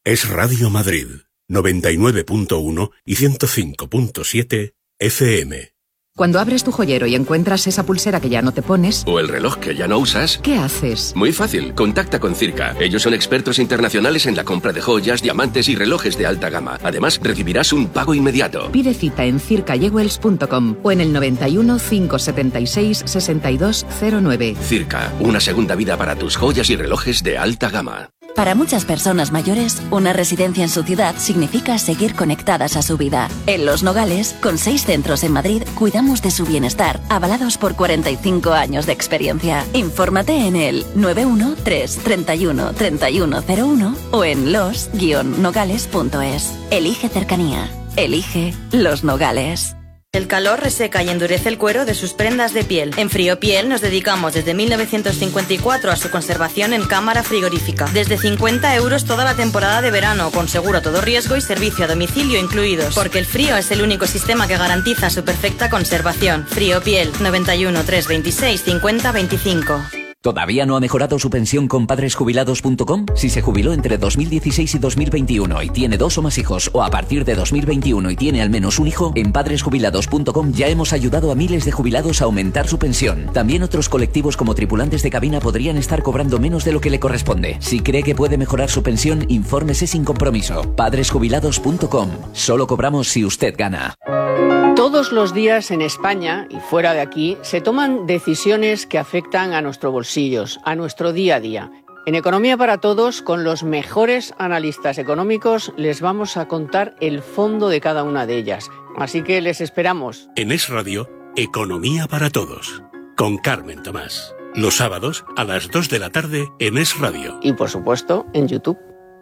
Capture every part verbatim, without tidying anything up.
Es Radio Madrid, noventa y nueve punto uno y ciento cinco punto siete F M. Cuando abres tu joyero y encuentras esa pulsera que ya no te pones... O el reloj que ya no usas... ¿Qué haces? Muy fácil, contacta con Circa. Ellos son expertos internacionales en la compra de joyas, diamantes y relojes de alta gama. Además, recibirás un pago inmediato. Pide cita en circa jewels punto com o en el noventa y uno, cinco setenta y seis, sesenta y dos cero nueve. Circa, una segunda vida para tus joyas y relojes de alta gama. Para muchas personas mayores, una residencia en su ciudad significa seguir conectadas a su vida. En Los Nogales, con seis centros en Madrid, cuidamos de su bienestar, avalados por cuarenta y cinco años de experiencia. Infórmate en el nueve uno tres, treinta y uno, treinta y uno cero uno o en los guion nogales punto es. Elige cercanía. Elige Los Nogales. El calor reseca y endurece el cuero de sus prendas de piel. En Friopiel nos dedicamos desde mil novecientos cincuenta y cuatro a su conservación en cámara frigorífica. Desde cincuenta euros toda la temporada de verano, con seguro a todo riesgo y servicio a domicilio incluidos. Porque el frío es el único sistema que garantiza su perfecta conservación. Friopiel, noventa y uno, trescientos veintiséis, cincuenta veinticinco. ¿Todavía no ha mejorado su pensión con padres jubilados punto com? Si se jubiló entre dos mil dieciséis y dos mil veintiuno y tiene dos o más hijos, o a partir de dos mil veintiuno y tiene al menos un hijo, en padres jubilados punto com ya hemos ayudado a miles de jubilados a aumentar su pensión. También otros colectivos como tripulantes de cabina podrían estar cobrando menos de lo que le corresponde. Si cree que puede mejorar su pensión, infórmese sin compromiso. padres jubilados punto com. Solo cobramos si usted gana. Todos los días en España y fuera de aquí se toman decisiones que afectan a nuestros bolsillos, a nuestro día a día. En Economía para Todos, con los mejores analistas económicos, les vamos a contar el fondo de cada una de ellas. Así que les esperamos. En Es Radio, Economía para Todos, con Carmen Tomás. Los sábados a las dos de la tarde en Es Radio. Y por supuesto, en YouTube.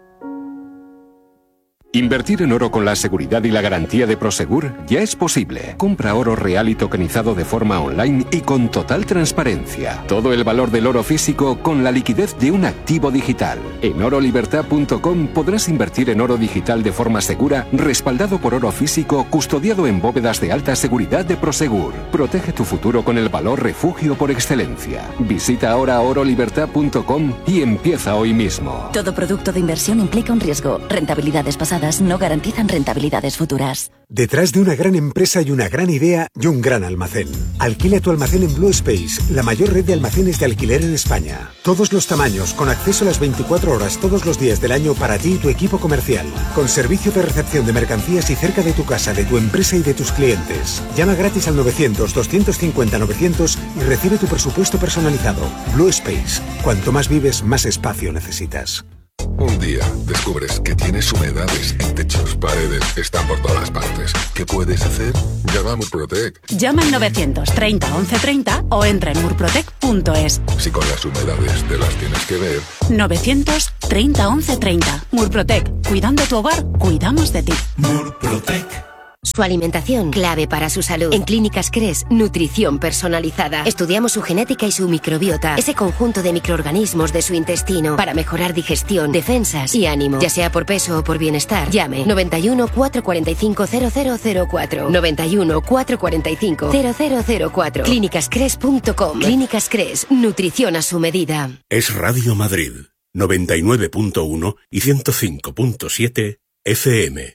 Invertir en oro con la seguridad y la garantía de Prosegur ya es posible. Compra oro real y tokenizado de forma online y con total transparencia. Todo el valor del oro físico con la liquidez de un activo digital. En oro libertad punto com podrás invertir en oro digital de forma segura, respaldado por oro físico, custodiado en bóvedas de alta seguridad de Prosegur. Protege tu futuro con el valor refugio por excelencia. Visita ahora oro libertad punto com y empieza hoy mismo. Todo producto de inversión implica un riesgo. Rentabilidades pasadas no garantizan rentabilidades futuras. Detrás de una gran empresa y una gran idea y un gran almacén. Alquila tu almacén en Blue Space, la mayor red de almacenes de alquiler en España. Todos los tamaños, con acceso a las veinticuatro horas todos los días del año para ti y tu equipo comercial. Con servicio de recepción de mercancías y cerca de tu casa, de tu empresa y de tus clientes. Llama gratis al novecientos, doscientos cincuenta, novecientos y recibe tu presupuesto personalizado. Blue Space. Cuanto más vives, más espacio necesitas. Un día descubres que tienes humedades en techos, paredes, están por todas partes. ¿Qué puedes hacer? Llama a Murprotec. Llama al novecientos treinta, once treinta o entra en murprotec punto es. Si con las humedades te las tienes que ver. novecientos treinta, once treinta. Murprotec. Cuidando tu hogar, cuidamos de ti. Murprotec. Su alimentación, clave para su salud. En Clínicas Cres, nutrición personalizada. Estudiamos su genética y su microbiota, ese conjunto de microorganismos de su intestino, para mejorar digestión, defensas y ánimo. Ya sea por peso o por bienestar, llame noventa y uno, cuatrocientos cuarenta y cinco, cero cero cero cuatro. noventa y uno, cuatrocientos cuarenta y cinco, cero cero cero cuatro. clínicas cres punto com. Clínicas Cres, nutrición a su medida. Es Radio Madrid, noventa y nueve punto uno y ciento cinco punto siete F M.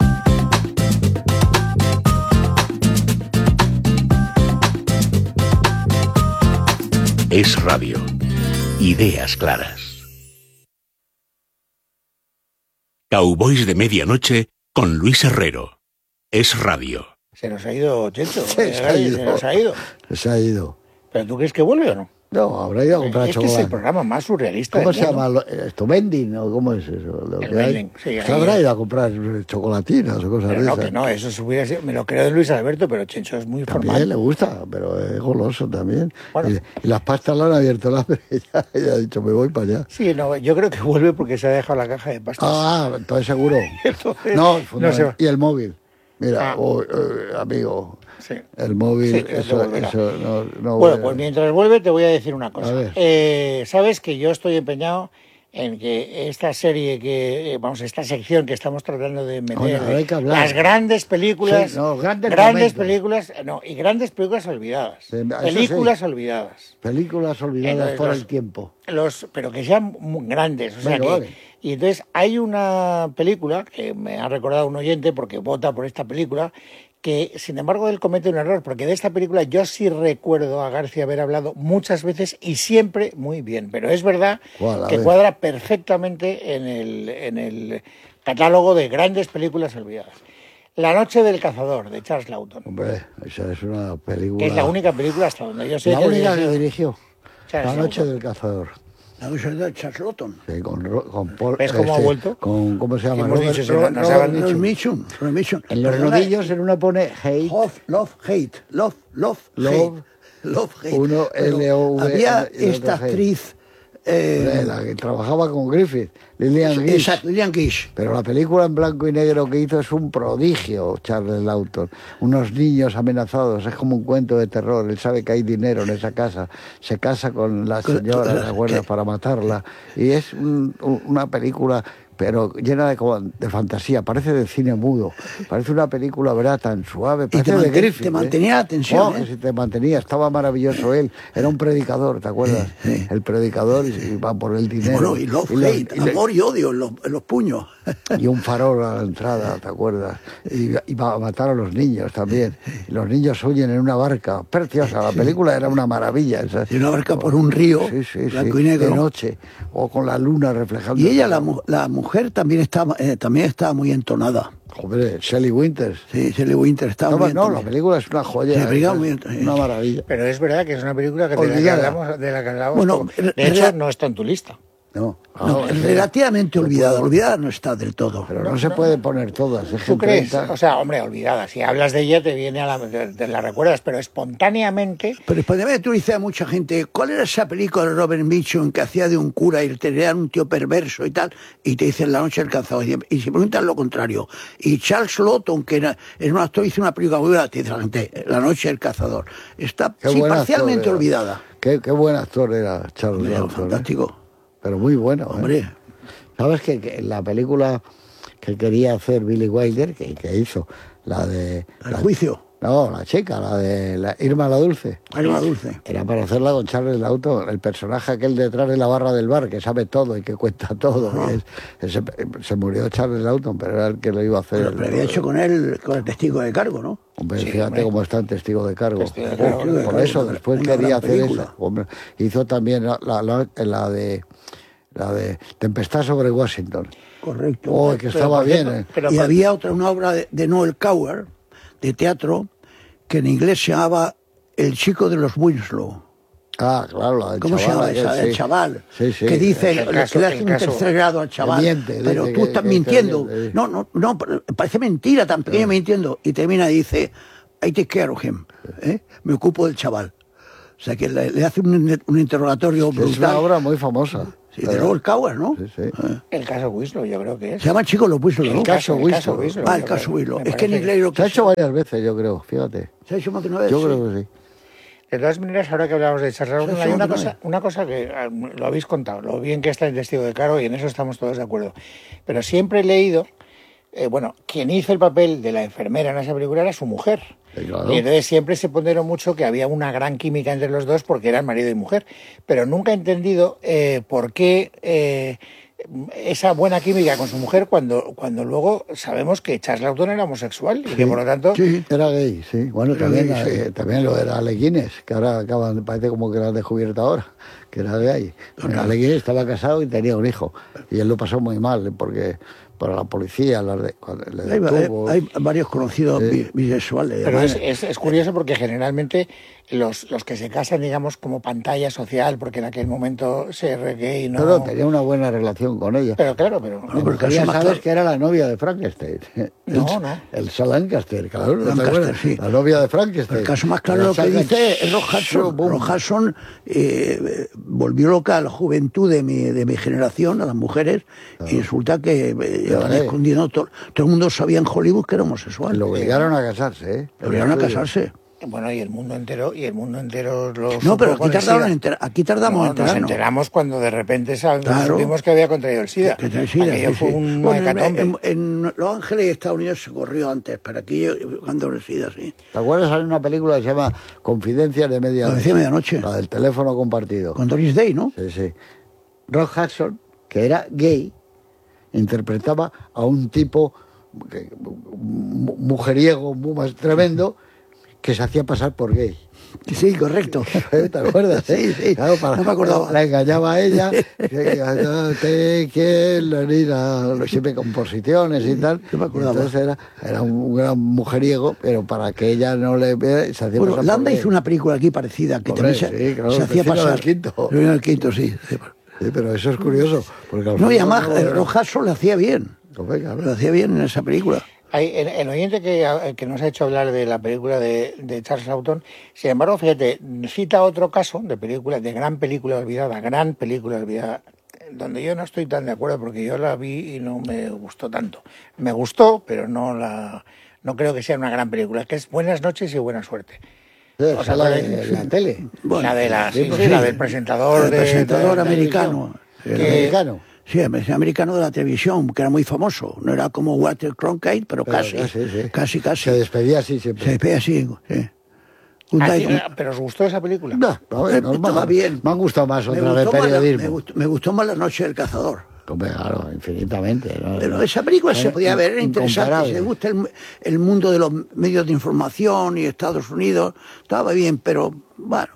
Es Radio. Ideas claras. Cowboys de Medianoche con Luis Herrero. Es Radio. Se nos ha ido, Checho. Se, se, ha ido. se nos ha ido. Se ha ido. ¿Pero tú crees que vuelve o no? No, habrá ido a comprar este chocolate. Es el programa más surrealista ¿Cómo del se mundo. llama? ¿Esto vending o cómo es eso? Lo El que hay? vending, sí, Se ahí habrá es. ido a comprar chocolatinas o cosas Pero de no, esas. que no, eso se hubiera sido, me lo creo de Luis Alberto, pero Checho es muy También formal. le gusta, pero es goloso también. Bueno. Y, y las pastas la han abierto la ella, ella ha dicho, me voy para allá. Sí, no, yo creo que vuelve porque se ha dejado la caja de pastas. Ah, entonces seguro. Entonces, no, no se va. Y el móvil. Mira, Ah. oh, eh, amigo, Sí. el móvil, Sí, que eso, se volverá. eso no, no Bueno, voy a- pues mientras vuelve te voy a decir una cosa. A ver. Eh, Sabes que yo estoy empeñado en que esta serie que, eh, vamos, esta sección que estamos tratando de meter, Bueno, ahora hay que hablar. las grandes películas, Sí, no, grandes grandes momentos. películas, no, y grandes películas olvidadas, Sí, eso películas sí. olvidadas, Películas olvidadas Entonces, por los- el tiempo. los, pero que sean muy grandes, o sea Venga, que, vale. Y entonces hay una película que me ha recordado un oyente porque vota por esta película, que sin embargo él comete un error, porque de esta película yo sí recuerdo a García haber hablado muchas veces y siempre muy bien, pero es verdad que ver. cuadra perfectamente en el, en el catálogo de grandes películas olvidadas. La noche del cazador, de Charles Lawton. Hombre, esa es una película... Que es la única película hasta donde yo sé la que... La única que dirigió, Charles La noche Lawton. del cazador. La noche de Charles Lawton. Sí, con, con Paul... ¿Ves cómo este, ha vuelto? Con, ¿Cómo se llama? Robert, Robert, Robert, Robert, Robert Mitchum. Robert Mitchum. En los rodillos en una pone hate. Love, love, hate. Love, love, love, hate. Love, hate. Uno, L O V. Había esta actriz... Eh, la que trabajaba con Griffith, Lillian Gish. Exacto, Lillian Gish. Pero la película en blanco y negro que hizo es un prodigio, Charles Lawton. Unos niños amenazados, es como un cuento de terror. Él sabe que hay dinero en esa casa. Se casa con la señora, ¿te acuerdas? Para matarla. Y es un, una película... pero llena de, de fantasía, parece de cine mudo, parece una película, ¿verdad?, tan suave, parece y te de Griffith. Te mantenía ¿eh? la atención, Oh, ¿eh? que si te mantenía, estaba maravilloso él, era un predicador, ¿te acuerdas? Sí, sí. El predicador y va por el dinero. Bueno, y love, y hate, y amor y odio en los, en los puños. Y un farol a la entrada, ¿te acuerdas? Y, y va a matar a los niños también. Y los niños huyen en una barca, preciosa, la película era una maravilla. Esa. Y una barca por un río, sí, sí, blanco sí, y negro. De noche, o con la luna reflejando. Y ella, la, la mujer, también estaba Eh, también estaba muy entonada. Joder, Shelley Winters. Sí, Shelley Winters estaba no, muy No, entonada. la película es una joya. Sí, es muy, una maravilla. Pero es verdad que es una película que de la que hablamos, de la que hablamos bueno, de hecho, no está en tu lista. No, no, no es relativamente no olvidada. Olvidada no está del todo. Pero no, no se no, puede poner todas. Es ¿Tú crees? treinta... O sea, hombre, olvidada. Si hablas de ella, te viene a la... Te, te la recuerdas, pero espontáneamente... Pero espontáneamente tú dices a mucha gente, ¿cuál era esa película de Robert Mitchum que hacía de un cura y tenía un tío perverso y tal? Y te dicen La noche del cazador. Y si preguntan lo contrario. Y Charles Lawton, que era, era un actor, hizo una película muy buena, te dice la gente, La noche del cazador. Está sí, parcialmente olvidada. Qué, qué buen actor era Charles Lawton. Fantástico. ¿eh? Pero muy bueno. Hombre. ¿eh? ¿Sabes que, que la película que quería hacer Billy Wilder, que, que hizo, la de... ¿El la, juicio? No, la chica, la de la, Irma la Dulce. Irma la Dulce. Era para hacerla con Charles Lawton, el personaje aquel detrás de la barra del bar, que sabe todo y que cuenta todo. No. Y es, ese, se murió Charles Lawton, pero era el que lo iba a hacer. Pero, pero había hecho con él, con el testigo de cargo, ¿no? Hombre, sí, fíjate hombre. Cómo está el testigo de cargo. Testigo de cargo oh, por eso, después quería hacer eso. Hombre, hizo también la, la, la, la de... La de Tempestad sobre Washington. Correcto. Oh, que estaba bien. Pero, eh. pero, y había otra, una obra de, de Noel Coward, de teatro, que en inglés se llamaba El chico de los Winslow. Ah, claro, la del ¿Cómo chaval, se llama esa? Sí. El chaval. Sí, sí. Que dice el que caso, le hace un caso, tercer grado al chaval. Miente, pero tú que, estás que, mintiendo. Que, no, no, no, parece mentira, tan pequeño, me entiendo. Y termina y dice, I take care of him. ¿eh? Me ocupo del chaval. O sea, que le, le hace un, un interrogatorio brutal. Es una obra muy famosa. Sí, de Noel Coward, ¿no? Sí, sí. El caso Winslow, yo creo que es. Se llama Chico los Winslow, ¿no? El caso Winslow. Ah, el caso Winslow. Es que en inglés lo que se ha hecho varias veces, yo creo, fíjate. Se ha hecho más de una vez. Yo sí. creo que sí. De todas maneras, ahora que hablamos de Charles Lawton, hay una cosa, una cosa que lo habéis contado, lo bien que está el testigo de cargo, y en eso estamos todos de acuerdo. Pero siempre he leído, eh, bueno, quien hizo el papel de la enfermera en esa película era su mujer. Sí, claro. Y entonces siempre se ponderó mucho que había una gran química entre los dos porque eran marido y mujer. Pero nunca he entendido eh, por qué eh, esa buena química con su mujer cuando, cuando luego sabemos que Charles Lawton era homosexual y sí, que por lo tanto... Sí, era gay, sí. Bueno, era también, gay, sí. eh, también lo era Ale Guinness, que ahora acaban, parece como que la han descubierto ahora, que era gay. Bueno, Ale Guinness estaba casado y tenía un hijo. Y él lo pasó muy mal, porque... para la policía, la de, le hay, detuvo. Hay, hay varios conocidos eh, bisexuales. Pero es, es, es curioso porque generalmente los, los que se casan, digamos, como pantalla social, porque en aquel momento ser gay no... Pero tenía una buena relación con ella. Pero claro, pero... No, no, porque ya sabes claro. que era la novia de Frankenstein. No, el, no. El Sir Lancaster, claro. Lancaster, sí. La novia de Frankenstein. El caso más claro lo que dice es Rock Hudson. Rock Hudson eh, volvió loca a la juventud de mi, de mi generación, a las mujeres, claro. Y resulta que eh, llevan escondiendo todo, todo el mundo sabía en Hollywood que era homosexual. Lo obligaron a casarse, ¿eh? Lo obligaron a casarse. Bueno, y el mundo entero, y el mundo entero lo No, pero aquí, tardaron en enter, aquí tardamos no, en enterarnos. Nos enteramos cuando de repente sabemos, claro. supimos que había contraído el SIDA. Que, que el SIDA Aquello sí, fue sí. un bueno, hecatombe. En, en, en Los Ángeles y Estados Unidos se corrió antes, pero aquí cuando el SIDA, sí. ¿Te acuerdas? Hay una película que se llama Confidencias de Medianoche. Confidencias de Medianoche. La del teléfono compartido. Con Doris Day, ¿no? Sí, sí. Rock Hudson, que era gay, interpretaba a un tipo que, mujeriego, muy más tremendo, que se hacía pasar por gay. Sí, correcto. ¿Te acuerdas? Sí, sí. Claro, para, no me acordaba. La engañaba a ella, que no te quiero ni nada, siempre composiciones y tal. No me acordaba. Entonces era, era un gran mujeriego, pero para que ella no le vea, se hacía Bueno, pasar Landa por hizo una película aquí parecida, que Hombre, también se, sí, claro, se hacía Vecino pasar. del Quinto. Vecino del Quinto, sí. sí. Sí, pero eso es curioso. Porque No, y además no, eh, Rojaso lo hacía bien. Hombre, claro. Lo hacía bien en esa película. Hay, el, el oyente que, que nos ha hecho hablar de la película de, de Charles Lawton, sin embargo, fíjate, cita otro caso de película, de gran película olvidada, gran película olvidada, donde yo no estoy tan de acuerdo porque yo la vi y no me gustó tanto. Me gustó, pero no la no creo que sea una gran película, que es Buenas noches y buena suerte. Sí, o sea, la de la, la tele. Bueno, la de la, sí, sí, sí, sí. la del presentador, El de, presentador de, de americano. El Que- americano. Sí, el americano de la televisión, que era muy famoso. No era como Walter Cronkite, pero, Pero casi, casi, sí. casi, casi. Se despedía así siempre. Se despedía así, sí. Un Ah, sí, Dyson. ¿pero os gustó esa película? No, a ver, Eh, normal. estaba bien. Me han gustado más Me otras de gustó, más la, me, periodismo. gustó, me gustó más La Noche del Cazador. Hombre, claro, infinitamente. ¿no? Pero esa película Eh, se podía ver, era interesante. incomparable. Si le gusta el, el mundo de los medios de información y Estados Unidos, estaba bien, pero bueno.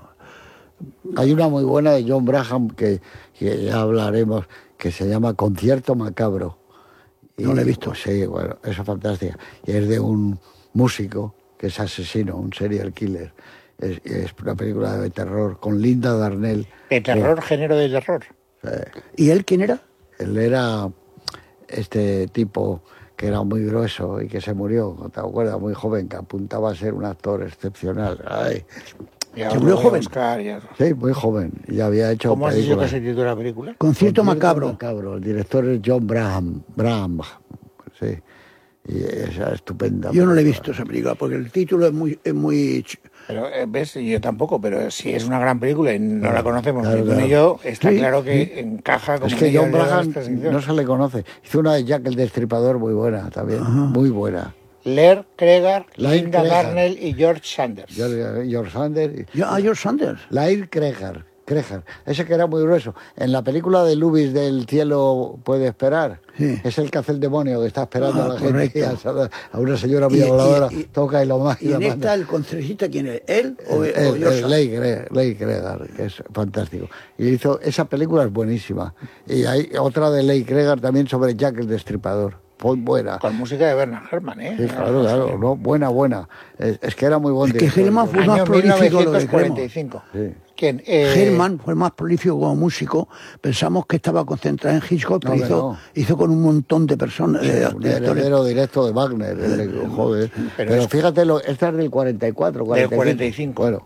Hay una muy buena de John Braham que, que ya hablaremos, que se llama Concierto Macabro. Y, No la he visto. pues, sí, bueno, eso es fantástica. Y es de un músico que es asesino, un serial killer. Es, es una película de terror con Linda Darnell. ¿De terror, género de terror? Eh, ¿Y él quién era? él era este tipo que era muy grueso y que se murió, ¿te acuerdas? Muy joven, que apuntaba a ser un actor excepcional. Ay. Ya ¿Se murió lo voy a joven? buscar, ya. Sí, muy joven. Y ya había hecho ¿Cómo has dicho que películas. se titula la película? Concierto Macabro. Macabro. El director es John Braham. Braham. Sí. Y esa estupenda. Yo no le he película. visto esa película, porque el título es muy... Es muy ch- Pero, eh, ¿ves? Yo tampoco, pero si es una gran película y no la conocemos claro, ni tú ni claro. yo, está Sí, claro que encaja como Es que anillo John al dedo Braham esta sección. no se le conoce. Hizo una de Jack el Destripador muy buena también. Muy buena. Laird Cregar, Laird Linda Cregar. Darnell y George Sanders. George, George Sanders. Yo- Ah, George Sanders. Laird Cregar. Cregar. Ese que era muy grueso. En la película de Lubis del cielo puede esperar. Sí. Es el que hace el demonio que está esperando Ah, a la gente. correcto. A, a una señora muy Y- y- voladora. y- toca y lo más. ¿Y la en manda. esta el concertista quién es? ¿Él o, o El, George el, Sanders? Leigh Gre- Leigh Cregar, que es fantástico. Y hizo, esa película es buenísima. Y hay otra de Leigh Cregar también sobre Jack el Destripador. Muy buena. Con música de Bernard Herrmann, ¿eh? Sí, claro, claro, no, buena, buena. Es, es que era muy buen Es que director. Herrmann fue Año más prolífico de lo que mil novecientos cuarenta y creemos. cinco. Sí. ¿Quién? Eh, Herrmann fue el más prolífico como músico. Pensamos que estaba concentrado en Hitchcock, pero No, hizo, no. hizo con un montón de personas. de Un directores. heredero directo de Wagner, el- joder. Pero Pero, es- fíjate, lo, esta es del cuarenta y cuatro, cuarenta y cinco. cuarenta y cinco. Bueno,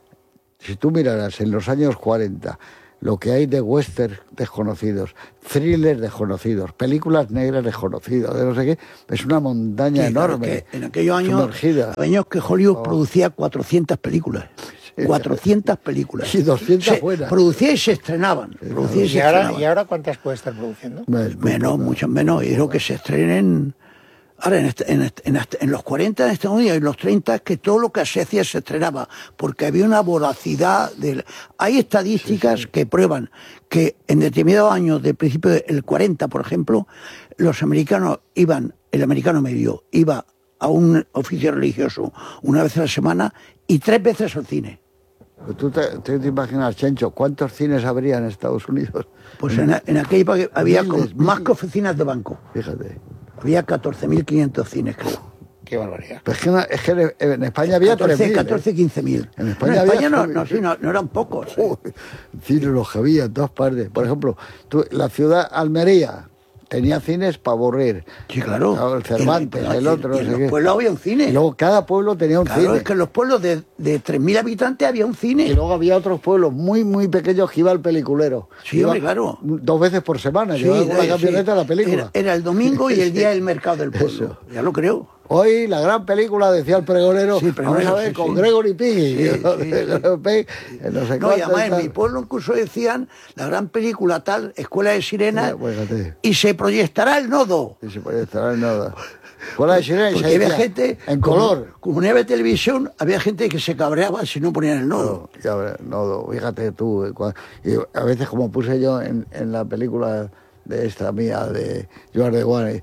si tú miraras en los años cuarenta lo que hay de western desconocidos, thrillers desconocidos, películas negras desconocidas, de no sé qué, es una montaña Sí, claro, enorme. que en aquellos años, sumergida. años que Hollywood Oh. producía cuatrocientas películas. cuatrocientas películas. Y doscientas Se buenas. Producía y se estrenaban. Producía y se ¿Y ahora, estrenaban. ¿Y ahora cuántas puede estar produciendo? Es muy Menos, poco. mucho menos. Y creo que se estrenen. Ahora, en, este- en, este- en, este- en los cuarenta en Estados Unidos y en los treinta, que todo lo que se hacía se estrenaba, porque había una voracidad. De, hay estadísticas sí, sí. que prueban que en determinados años, del principio del cuarenta, por ejemplo, los americanos iban, el americano medio, iba a un oficio religioso una vez a la semana y tres veces al cine. ¿Tú te, te, te imaginas, Chencho, cuántos cines habría en Estados Unidos? Pues en, en aquella época había miles, con, más miles. que oficinas de banco. Fíjate. Había catorce mil quinientos cines, creo. Qué barbaridad. Pues es, que, es que en España había tres mil. catorce, quince mil. En España, no, en España había, no, no, sí, no, no eran pocos. ¿sí? Oh, cines los que había en todas partes. Por ejemplo, tú, la ciudad Almería tenía cines para aburrir. Sí, claro. El Cervantes, y, y, el otro, y, no en sé los qué. pueblos había un cine. Y luego cada pueblo tenía un claro, cine. es que en los pueblos de, de tres mil habitantes había un cine. Y luego había otros pueblos muy, muy pequeños que iba al peliculero. Sí, iba hombre, claro. Dos veces por semana, Sí, llevaba con la sí. camioneta a la película. Era, era el domingo y el día del mercado del pueblo. Eso. Ya lo creo. Hoy la gran película, decía el pregonero, Sí, pregonero, vamos a ver, sí, con sí. Gregory Piggy. Sí, ¿no? sí, Gregory Piggy, no sé No, y cuánto además y en tal. mi pueblo incluso decían la gran película tal, Escuela de Sirenas, Ya, pues, fíjate. y se proyectará el nodo. Y se puede estar en nada. Escuela de Sirena y Porque se había decía, gente, en como- color. Como no había televisión, había gente que se cabreaba si no ponían el nodo. No, ya ves, no, fíjate tú. eh, cua- Y a veces, como puse yo en, en la película de esta mía, de Joan de Guane.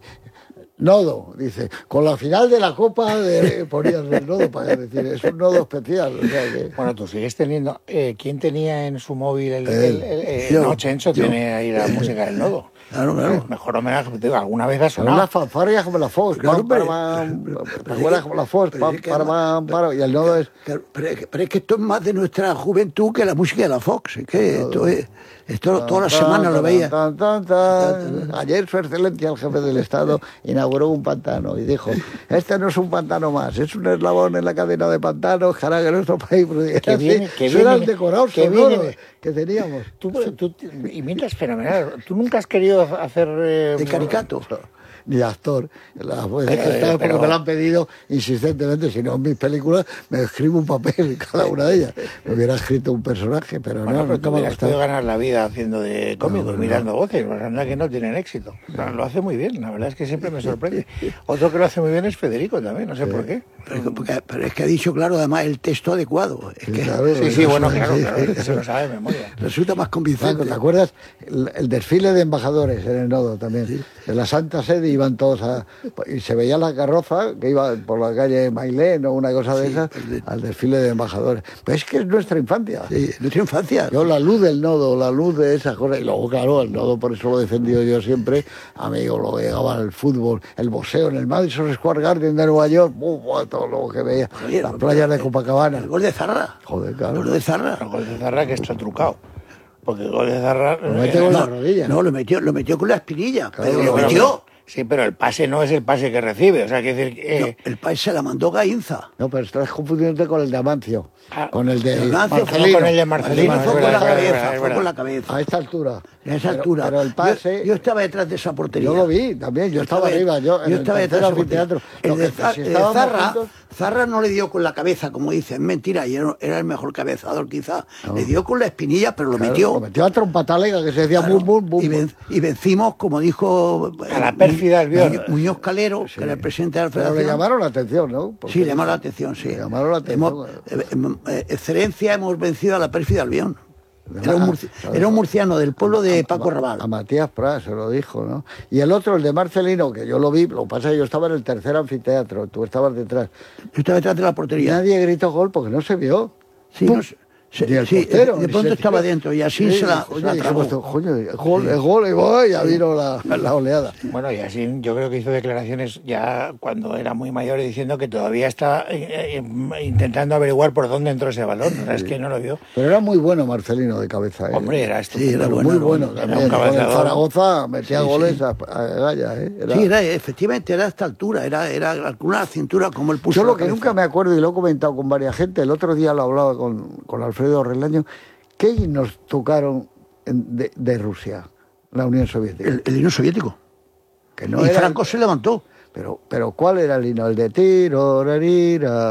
Nodo, dice, con la final de la Copa de, ponías el nodo para decir, es un nodo especial. O sea que... Bueno, tú sigues teniendo, eh, ¿quién tenía en su móvil el, el, el, el, el yo, no, Chencho yo. tiene ahí la música del nodo? Claro, claro. Mejor homenaje, te digo, alguna vez ha sonado. Una fanfarria como la Fox, Claro, para, pero- para, ¿te acuerdas como la Fox? pero Para, es que para, además- para, para, y el nodo es... Pero, pero es que, pero es que esto es más de nuestra juventud que la música de la Fox. Es que esto es, esto toda la semana lo veía. Tan, tan, tan. Ayer su excelencia, el jefe del Estado, inauguró un pantano y dijo, este no es un pantano más, es un eslabón en la cadena de pantanos que hará que nuestro país... Que viene, que Eso eran viene, decorados que sonoros viene. que teníamos. Tú, tú imitas fenomenal. ¿Tú nunca has querido hacer... Eh, De caricato. Ni de actor. Las veces Pero, que estaba, porque pero- me lo han pedido insistentemente, si no en mis películas me escribo un papel en cada una de ellas. Me hubiera escrito un personaje, pero Bueno, no, pero nunca tú me ha hubieras podido gustado. ganar la vida haciendo de cómicos, no. mirando voces, pues anda que no tienen éxito. O sea, lo hace muy bien, la verdad es que siempre me sorprende. Otro que lo hace muy bien es Federico también, no sé por qué. Pero, es que- porque- pero es que ha dicho, claro, además el texto adecuado. Es que, Claro, Sí, sí, bueno, claro, sí, claro, sí. es que se lo sabe de memoria. Resulta más convincente. Franco, ¿te acuerdas? El, el desfile de embajadores en el Nodo también. De la Santa Sede iban todos a... Y se veía la carroza que iba por la calle Mailén o una cosa de esas al desfile de embajadores. Pero es que es nuestra infancia. Sí, nuestra infancia. Yo la luz del Nodo, la luz de esas cosas. Y luego, claro, el Nodo, por eso lo he defendido yo siempre. Amigo, lo que llegaba al fútbol, el boxeo en el Madison Square Garden de Nueva York. ¡Buf! Todo lo que veía. Oye, Las playas de Copacabana. El gol de Zarra. Joder, El claro. gol de Zarra. El gol de Zarra que está trucado. Porque el gol de Zarra... Lo mete con la rodilla. No, lo metió, lo metió con la espinilla. Claro, pero lo Bueno, metió. Sí, pero el pase no es el pase que recibe. O sea, hay que decir que... No, eh, el país se la mandó Gainza. No, pero estás confundiéndote con el de Amancio. Ah, Con el de el de Amancio fue Marcelino. con el de Marcelino, Fue es con verdad, la es verdad, cabeza, es fue verdad. con la cabeza. A esta altura. A esa Pero- altura. Pero el pase... Yo, yo estaba detrás de esa portería. Yo lo vi también, yo estaba arriba, yo, en yo el estaba tercer detrás de esa portería. anfiteatro. El Lo de, que- Za- si el de estábamos Zarra, juntos- Zarra no le dio con la cabeza, como dicen, mentira, y era, era el mejor cabezador quizá. Le dio con la espinilla, pero lo Claro, metió. Lo metió a trompatalega, que se decía Claro, bum, bum, bum. y, ven- y vencimos, como dijo A la pérfida Albiol. Muñoz, Muñoz Calero, que era el presidente de la Pero Federación. le llamaron la atención, ¿no? Porque- Sí, le llamaron la atención, sí. Le llamaron la atención. Hemos- eh, eh, excelencia, hemos vencido a la pérfida Albión. Era un, Ah, murci- claro. era un murciano del pueblo de Paco Raval. A Matías Pras se lo dijo, ¿no? Y el otro, el de Marcelino, que yo lo vi, lo que pasa es que yo estaba en el tercer anfiteatro, tú estabas detrás. Yo estaba detrás de la portería. Nadie gritó gol porque no se vio. Sí, ¡Pum! no sé. Se- Ni el sí, portero, de ni pronto se- estaba dentro y así Sí, se la, coño, se la dijimos, tragó. coño, el gol, el gol, y voy, ya vino la, la oleada. Bueno, y así yo creo que hizo declaraciones ya cuando era muy mayor y diciendo que todavía está eh, eh, intentando averiguar por dónde entró ese balón. O sea, es que no lo vio. Pero era muy bueno Marcelino de cabeza. ¿eh? Hombre, era Sí, era estupendo. bueno, muy era bueno. bueno. También. Era un Con el cabezador. Zaragoza metía Sí, goles sí. a, a Gaya. ¿eh? Era- Sí, era, efectivamente, era a esta altura, era, era una cintura como el puso. Yo la lo que cabeza. nunca me acuerdo, y lo he comentado con varias gente, el otro día lo hablaba con, con Alfredo Relaño, ¿qué himnos tocaron en- de, de Rusia, la Unión Soviética? El, el himno soviético. Que no y era- Franco se levantó. Pero, pero ¿cuál era el himno? El de tiro, rarira.